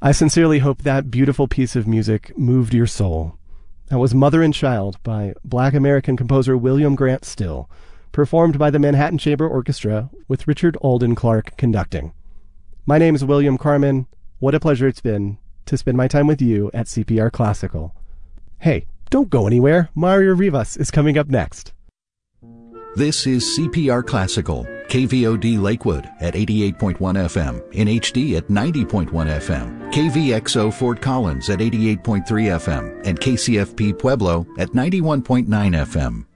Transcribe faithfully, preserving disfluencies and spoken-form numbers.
I sincerely hope that beautiful piece of music moved your soul. That was Mother and Child by Black American composer William Grant Still, performed by the Manhattan Chamber Orchestra with Richard Alden Clark conducting. My name is William Carmen. What a pleasure it's been to spend my time with you at C P R Classical. Hey, don't go anywhere. Mario Rivas is coming up next. This is C P R Classical, K V O D Lakewood at eighty-eight point one F M, in H D at ninety point one F M, K V X O Fort Collins at eighty-eight point three F M, and K C F P Pueblo at ninety-one point nine F M.